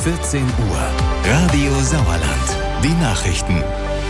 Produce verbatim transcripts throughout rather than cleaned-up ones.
vierzehn Uhr. Radio Sauerland. Die Nachrichten.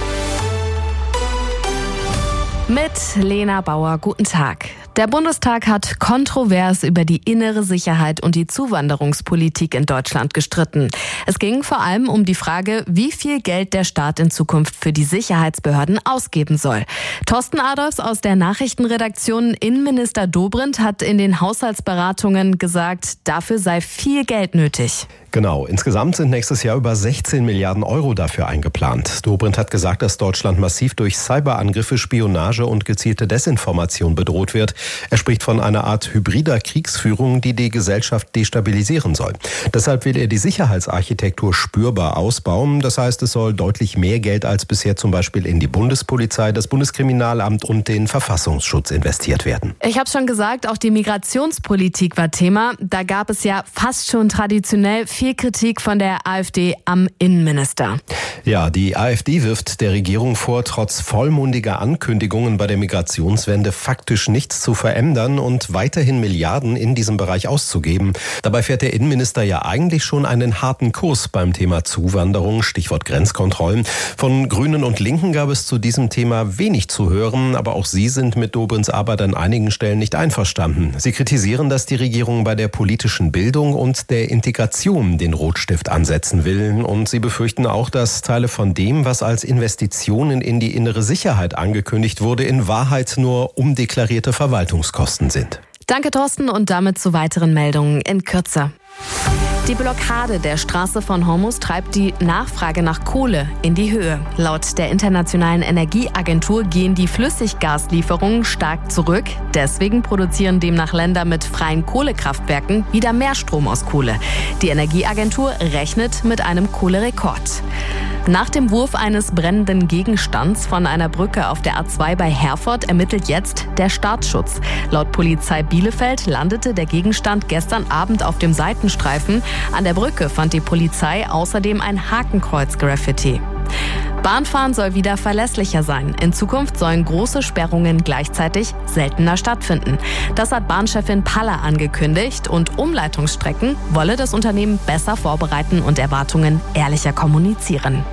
Mit Lena Bauer, guten Tag. Der Bundestag hat kontrovers über die innere Sicherheit und die Zuwanderungspolitik in Deutschland gestritten. Es ging vor allem um die Frage, wie viel Geld der Staat in Zukunft für die Sicherheitsbehörden ausgeben soll. Thorsten Adolfs aus der Nachrichtenredaktion, Innenminister Dobrindt hat in den Haushaltsberatungen gesagt, dafür sei viel Geld nötig. Genau, insgesamt sind nächstes Jahr über sechzehn Milliarden Euro dafür eingeplant. Dobrindt hat gesagt, dass Deutschland massiv durch Cyberangriffe, Spionage und gezielte Desinformation bedroht wird. Er spricht von einer Art hybrider Kriegsführung, die die Gesellschaft destabilisieren soll. Deshalb will er die Sicherheitsarchitektur spürbar ausbauen. Das heißt, es soll deutlich mehr Geld als bisher zum Beispiel in die Bundespolizei, das Bundeskriminalamt und den Verfassungsschutz investiert werden. Ich habe schon gesagt, auch die Migrationspolitik war Thema. Da gab es ja fast schon traditionell viel Kritik von der AfD am Innenminister. Ja, die AfD wirft der Regierung vor, trotz vollmundiger Ankündigungen bei der Migrationswende faktisch nichts zu verändern und weiterhin Milliarden in diesem Bereich auszugeben. Dabei fährt der Innenminister ja eigentlich schon einen harten Kurs beim Thema Zuwanderung, Stichwort Grenzkontrollen. Von Grünen und Linken gab es zu diesem Thema wenig zu hören, aber auch sie sind mit Dobrindts Arbeit an einigen Stellen nicht einverstanden. Sie kritisieren, dass die Regierung bei der politischen Bildung und der Integration den Rotstift ansetzen will, und sie befürchten auch, dass Teile von dem, was als Investitionen in die innere Sicherheit angekündigt wurde, in Wahrheit nur umdeklarierte Verwaltungskosten sind. Danke, Thorsten, und damit zu weiteren Meldungen in Kürze. Die Blockade der Straße von Hormuz treibt die Nachfrage nach Kohle in die Höhe. Laut der Internationalen Energieagentur gehen die Flüssiggaslieferungen stark zurück. Deswegen produzieren demnach Länder mit freien Kohlekraftwerken wieder mehr Strom aus Kohle. Die Energieagentur rechnet mit einem Kohlerekord. Nach dem Wurf eines brennenden Gegenstands von einer Brücke auf der A zwei bei Herford ermittelt jetzt der Staatsschutz. Laut Polizei Bielefeld landete der Gegenstand gestern Abend auf dem Seitenstreifen. An der Brücke fand die Polizei außerdem ein Hakenkreuz-Graffiti. Bahnfahren soll wieder verlässlicher sein. In Zukunft sollen große Sperrungen gleichzeitig seltener stattfinden. Das hat Bahnchefin Paller angekündigt, und Umleitungsstrecken wolle das Unternehmen besser vorbereiten und Erwartungen ehrlicher kommunizieren.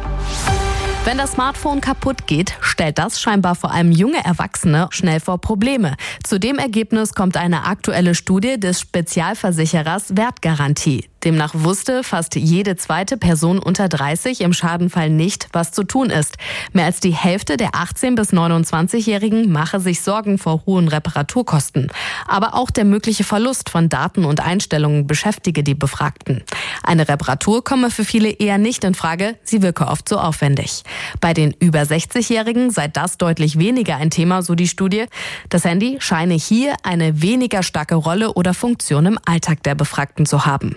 Wenn das Smartphone kaputt geht, stellt das scheinbar vor allem junge Erwachsene schnell vor Probleme. Zu dem Ergebnis kommt eine aktuelle Studie des Spezialversicherers Wertgarantie. Demnach wusste fast jede zweite Person unter dreißig im Schadenfall nicht, was zu tun ist. Mehr als die Hälfte der achtzehn- bis neunundzwanzigjährigen mache sich Sorgen vor hohen Reparaturkosten. Aber auch der mögliche Verlust von Daten und Einstellungen beschäftige die Befragten. Eine Reparatur komme für viele eher nicht in Frage, sie wirke oft so aufwendig. Bei den über sechzigjährigen sei das deutlich weniger ein Thema, so die Studie. Das Handy scheine hier eine weniger starke Rolle oder Funktion im Alltag der Befragten zu haben.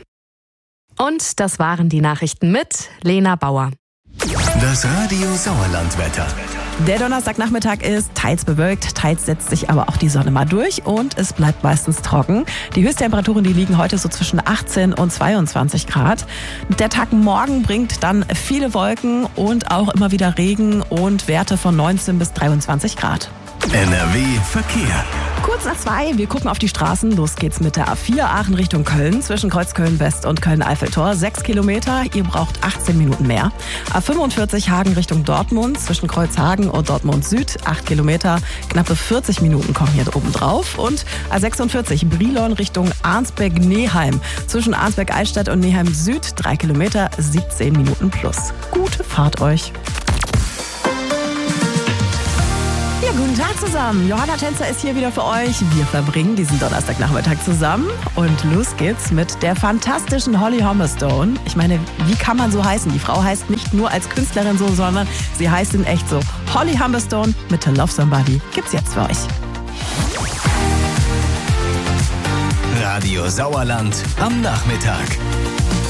Und das waren die Nachrichten mit Lena Bauer. Das Radio Sauerland-Wetter. Der Donnerstagnachmittag ist teils bewölkt, teils setzt sich aber auch die Sonne mal durch und es bleibt meistens trocken. Die Höchsttemperaturen, die liegen heute so zwischen achtzehn und zweiundzwanzig Grad. Der Tag morgen bringt dann viele Wolken und auch immer wieder Regen und Werte von neunzehn bis dreiundzwanzig Grad. N R W Verkehr. Kurz nach zwei, wir gucken auf die Straßen. Los geht's mit der A vier Aachen Richtung Köln, zwischen Kreuzköln West und Köln-Eiffeltor. Sechs Kilometer, ihr braucht achtzehn Minuten mehr. A fünfundvierzig Hagen Richtung Dortmund, zwischen Kreuzhagen und Dortmund Süd. Acht Kilometer, knappe vierzig Minuten kommen hier oben drauf. Und A sechsundvierzig Brilon Richtung Arnsberg-Neheim, zwischen Arnsberg-Altstadt und Neheim Süd. Drei Kilometer, siebzehn Minuten plus. Gute Fahrt euch. Guten Tag zusammen. Johanna Tänzer ist hier wieder für euch. Wir verbringen diesen Donnerstagnachmittag zusammen und los geht's mit der fantastischen Holly Humberstone. Ich meine, wie kann man so heißen? Die Frau heißt nicht nur als Künstlerin so, sondern sie heißt in echt so. Holly Humberstone mit To Love Somebody gibt's jetzt für euch. Radio Sauerland am Nachmittag.